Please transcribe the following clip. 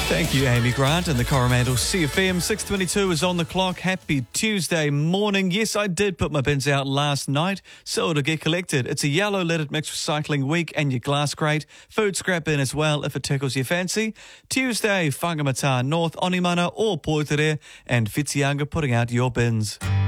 Thank you, Amy Grant, and the Coromandel CFM 6:22 is on the clock. Happy Tuesday morning. Yes, I did put my bins out last night, so to get collected. It's a yellow lidded mixed recycling week, and your glass crate, food scrap bin as well if it tickles your fancy. Tuesday, Whangamata North, Onimana or Poitere, and Whitianga putting out your bins.